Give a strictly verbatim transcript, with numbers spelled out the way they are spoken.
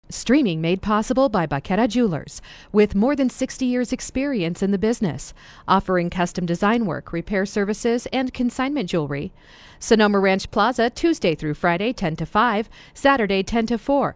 Streaming made possible by Baqueta Jewelers, with more than sixty years experience in the business, offering custom design work, repair services, and consignment jewelry. Sonoma Ranch Plaza, Tuesday through Friday, ten to five, Saturday, ten to four.